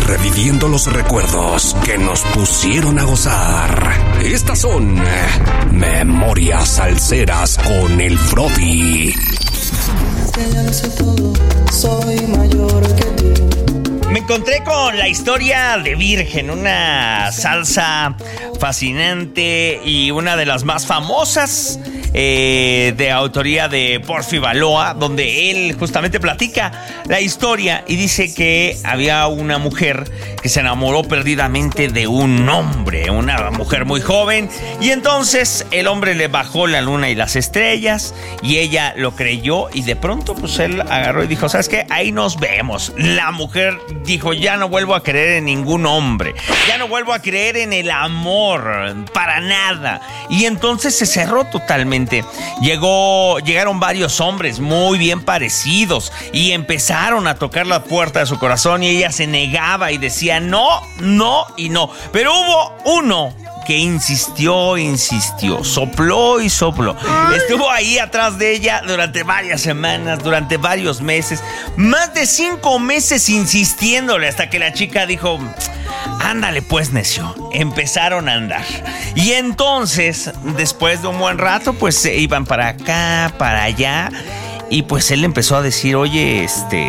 reviviendo los recuerdos que nos pusieron a gozar. Estas son Memorias Salseras con el Frodi. Que ya lo sé todo, soy mayor que tú. Me encontré con la historia de Virgen, una salsa fascinante y una de las más famosas de autoría de Porfi Baloa, donde él justamente platica la historia y dice que había una mujer que se enamoró perdidamente de un hombre, una mujer muy joven, y entonces el hombre le bajó la luna y las estrellas y ella lo creyó, y de pronto pues él agarró y dijo, ¿sabes qué? Ahí nos vemos. La mujer dijo, ya no vuelvo a creer en ningún hombre, ya no vuelvo a creer en el amor para nada, y entonces se cerró totalmente. Llegaron varios hombres muy bien parecidos y empezaron a tocar la puerta de su corazón, y ella se negaba y decía no, no y no. Pero hubo uno que insistió, sopló y sopló. Estuvo ahí atrás de ella durante varias semanas, durante varios meses, más de 5 meses insistiéndole, hasta que la chica dijo, ándale pues, necio. Empezaron a andar. Y entonces, después de un buen rato, pues se iban para acá, para allá. Y pues él empezó a decir, oye,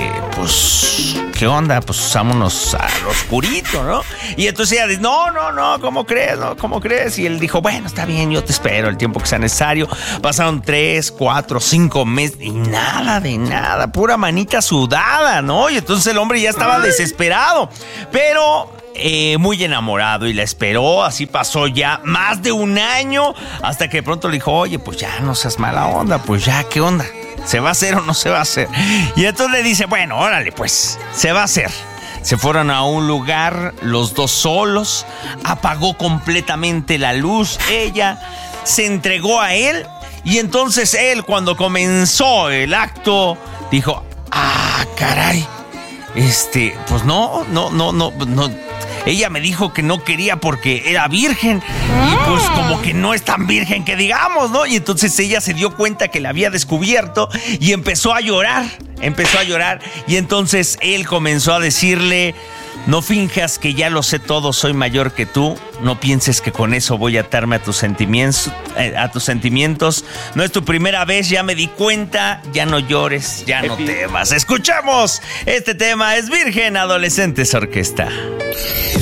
pues, ¿qué onda? Pues vámonos al oscurito, ¿no? Y entonces ella dice, no, ¿cómo crees? No, ¿cómo crees? Y él dijo, bueno, está bien, yo te espero el tiempo que sea necesario. Pasaron 3, 4, 5 meses y nada de nada, pura manita sudada, ¿no? Y entonces el hombre ya estaba desesperado, pero muy enamorado, y la esperó. Así pasó ya más de un año, hasta que de pronto le dijo, oye, pues ya no seas mala onda, pues ya, ¿qué onda? ¿Se va a hacer o no se va a hacer? Y entonces le dice, bueno, órale pues, se va a hacer. Se fueron a un lugar, los dos solos, apagó completamente la luz, ella se entregó a él, y entonces él, cuando comenzó el acto, dijo, caray, pues no. Ella me dijo que no quería porque era virgen, y pues como que no es tan virgen que digamos, ¿no? Y entonces ella se dio cuenta que la había descubierto y empezó a llorar, y entonces él comenzó a decirle, no finjas que ya lo sé todo, soy mayor que tú, no pienses que con eso voy a atarme a tus sentimientos, no es tu primera vez, ya me di cuenta, ya no llores, ya no temas. Escuchamos este tema, es Virgen, Adolescentes Orquesta.